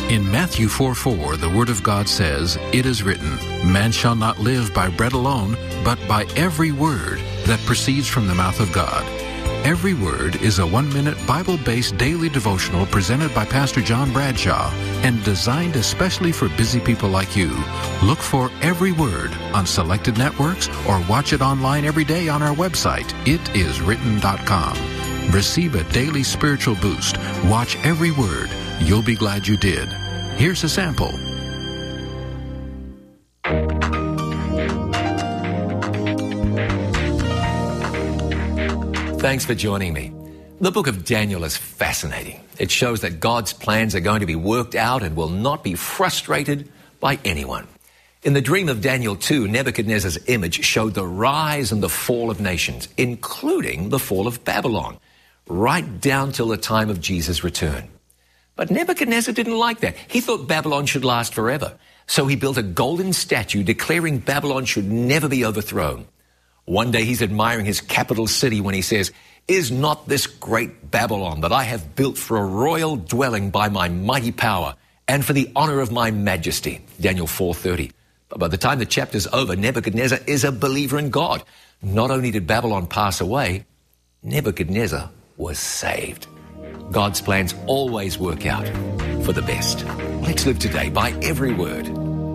In Matthew 4:4, the Word of God says, "It is written, man shall not live by bread alone, but by every word that proceeds from the mouth of God." Every Word is a 1-minute Bible-based daily devotional presented by Pastor John Bradshaw and designed especially for busy people like you. Look for Every Word on selected networks or watch it online every day on our website, itiswritten.com. Receive a daily spiritual boost. Watch Every Word. You'll be glad you did. Here's a sample. Thanks for joining me. The book of Daniel is fascinating. It shows that God's plans are going to be worked out and will not be frustrated by anyone. In the dream of Daniel 2, Nebuchadnezzar's image showed the rise and the fall of nations, including the fall of Babylon, right down till the time of Jesus' return. But Nebuchadnezzar didn't like that. He thought Babylon should last forever. So he built a golden statue declaring Babylon should never be overthrown. One day he's admiring his capital city when he says, "Is not this great Babylon that I have built for a royal dwelling by my mighty power and for the honor of my majesty?" Daniel 4:30. But by the time the chapter's over, Nebuchadnezzar is a believer in God. Not only did Babylon pass away, Nebuchadnezzar was saved. God's plans always work out for the best. Let's live today by every word.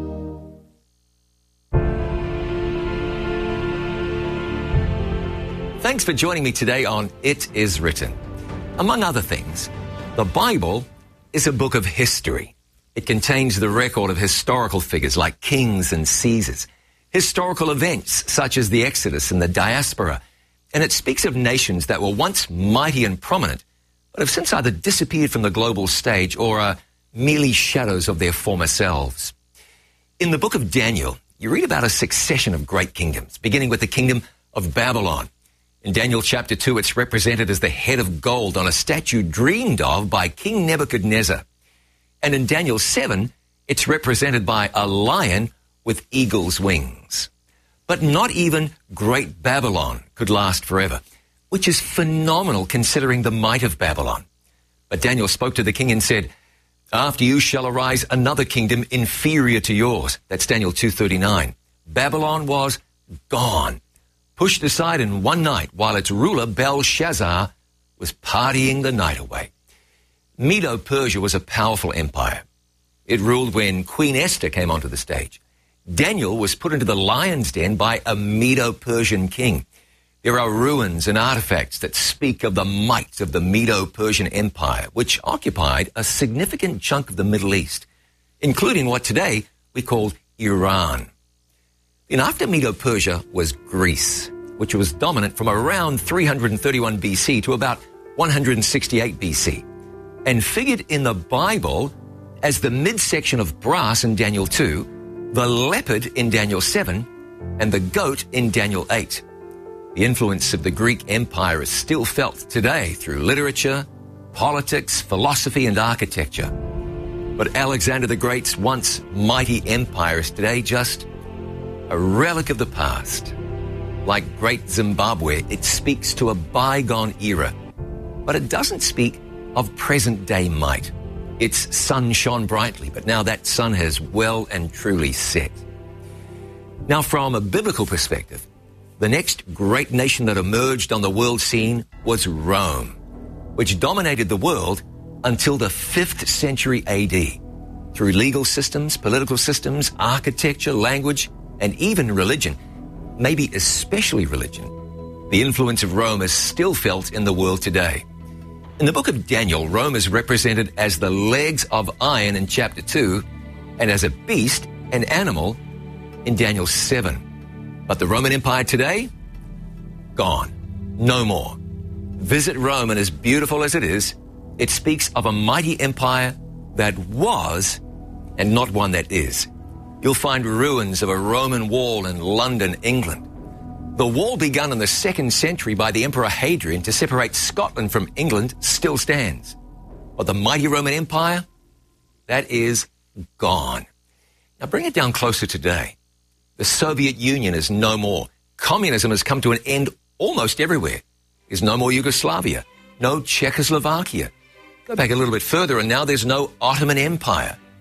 Thanks for joining me today on It Is Written. Among other things, the Bible is a book of history. It contains the record of historical figures like kings and Caesars, historical events such as the Exodus and the diaspora, and it speaks of nations that were once mighty and prominent, but have since either disappeared from the global stage or are merely shadows of their former selves. In the book of Daniel, you read about a succession of great kingdoms, beginning with the kingdom of Babylon. In Daniel chapter 2, it's represented as the head of gold on a statue dreamed of by King Nebuchadnezzar. And in Daniel 7, it's represented by a lion with eagle's wings. But not even great Babylon could last forever, which is phenomenal considering the might of Babylon. But Daniel spoke to the king and said, "After you shall arise another kingdom inferior to yours." That's Daniel 2:39. Babylon was gone, pushed aside in one night while its ruler Belshazzar was partying the night away. Medo-Persia was a powerful empire. It ruled when Queen Esther came onto the stage. Daniel was put into the lion's den by a Medo-Persian king. There are ruins and artifacts that speak of the might of the Medo-Persian Empire, which occupied a significant chunk of the Middle East, including what today we call Iran. And after Medo-Persia was Greece, which was dominant from around 331 BC to about 168 BC, and figured in the Bible as the midsection of brass in Daniel 2, the leopard in Daniel 7, and the goat in Daniel 8. The influence of the Greek Empire is still felt today through literature, politics, philosophy, and architecture. But Alexander the Great's once mighty empire is today just a relic of the past. Like Great Zimbabwe, it speaks to a bygone era, but it doesn't speak of present-day might. Its sun shone brightly, but now that sun has well and truly set. Now, from a biblical perspective, the next great nation that emerged on the world scene was Rome, which dominated the world until the 5th century AD. Through legal systems, political systems, architecture, language, and even religion, maybe especially religion, the influence of Rome is still felt in the world today. In the book of Daniel, Rome is represented as the legs of iron in chapter 2 and as a beast, an animal, in Daniel 7. But the Roman Empire today? Gone. No more. Visit Rome, and as beautiful as it is, it speaks of a mighty empire that was and not one that is. You'll find ruins of a Roman wall in London, England. The wall begun in the 2nd century by the Emperor Hadrian to separate Scotland from England still stands. But the mighty Roman Empire, that is gone. Now bring it down closer today. The Soviet Union is no more. Communism has come to an end almost everywhere. There's no more Yugoslavia, no Czechoslovakia. Go back a little bit further and now there's no Ottoman Empire,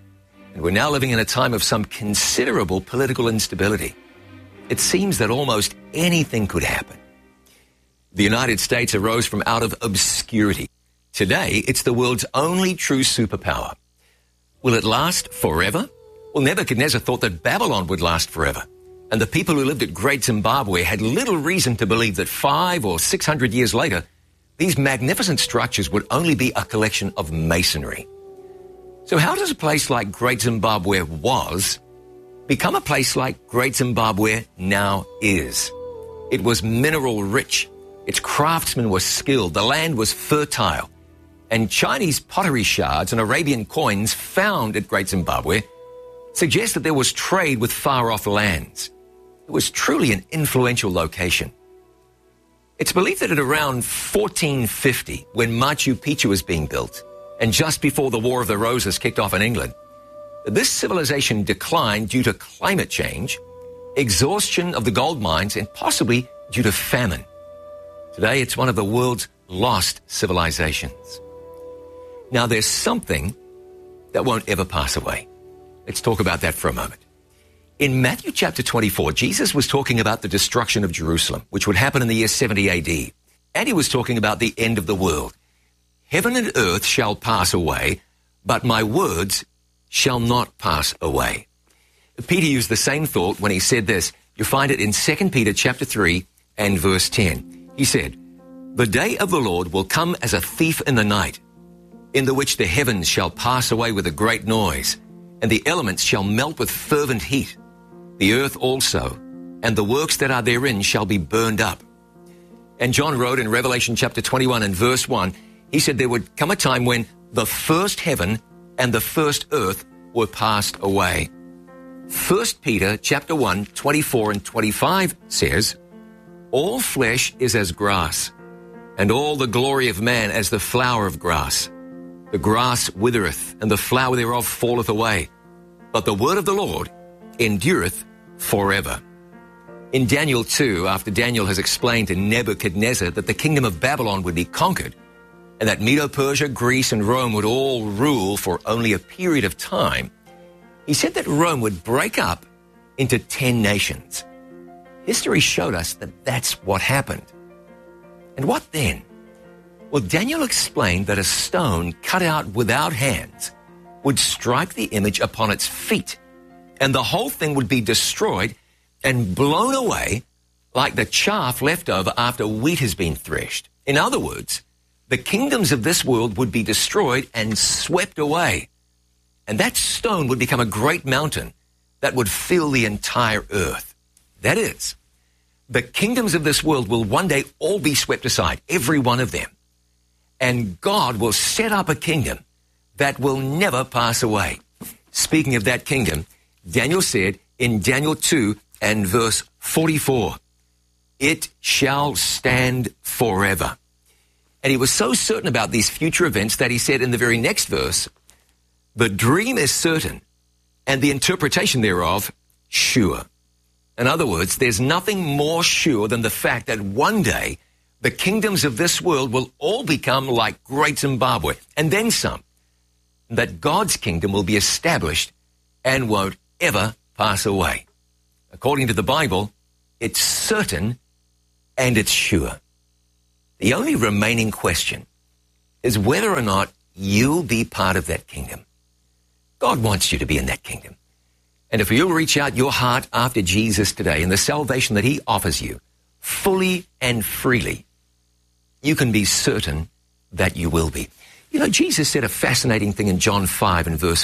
And we're now living in a time of some considerable political instability. It seems that almost anything could happen. The United States arose from out of obscurity. Today, it's the world's only true superpower. Will it last forever? Well, Nebuchadnezzar thought that Babylon would last forever. And the people who lived at Great Zimbabwe had little reason to believe that 500 or 600 years later, these magnificent structures would only be a collection of masonry. So how does a place like Great Zimbabwe was become a place like Great Zimbabwe now is? It was mineral rich. Its craftsmen were skilled. The land was fertile. And Chinese pottery shards and Arabian coins found at Great Zimbabwe suggest that there was trade with far-off lands. It was truly an influential location. It's believed that at around 1450, when Machu Picchu was being built, and just before the War of the Roses kicked off in England, this civilization declined due to climate change, exhaustion of the gold mines, and possibly due to famine. Today, it's one of the world's lost civilizations. Now, there's something that won't ever pass away. Let's talk about that for a moment. In Matthew chapter 24, Jesus was talking about the destruction of Jerusalem, which would happen in the year 70 AD. And he was talking about the end of the world. Heaven and earth shall pass away, but my words shall not pass away. Peter used the same thought when he said this. You find it in 2 Peter chapter 3 and verse 10. He said, "The day of the Lord will come as a thief in the night, in the which the heavens shall pass away with a great noise, and the elements shall melt with fervent heat. The earth also, and the works that are therein shall be burned up." And John wrote in Revelation chapter 21 and verse 1, he said there would come a time when the first heaven and the first earth were passed away. 1 Peter chapter 1, 24 and 25 says, "All flesh is as grass, and all the glory of man as the flower of grass. The grass withereth, and the flower thereof falleth away. But the word of the Lord endureth forever." In Daniel 2, after Daniel has explained to Nebuchadnezzar that the kingdom of Babylon would be conquered, and that Medo-Persia, Greece, and Rome would all rule for only a period of time, he said that Rome would break up into 10 nations. History showed us that that's what happened. And what then? Well, Daniel explained that a stone cut out without hands would strike the image upon its feet, and the whole thing would be destroyed and blown away like the chaff left over after wheat has been threshed. In other words, the kingdoms of this world would be destroyed and swept away. And that stone would become a great mountain that would fill the entire earth. That is, the kingdoms of this world will one day all be swept aside, every one of them. And God will set up a kingdom that will never pass away. Speaking of that kingdom, Daniel said in Daniel 2 and verse 44, "It shall stand forever." And he was so certain about these future events that he said in the very next verse, "The dream is certain, and the interpretation thereof sure." In other words, there's nothing more sure than the fact that one day the kingdoms of this world will all become like Great Zimbabwe, and then some. That God's kingdom will be established and won't ever pass away. According to the Bible, it's certain and it's sure. The only remaining question is whether or not you'll be part of that kingdom. God wants you to be in that kingdom. And if you'll reach out your heart after Jesus today and the salvation that he offers you fully and freely, you can be certain that you will be. You know, Jesus said a fascinating thing in John 5 and verse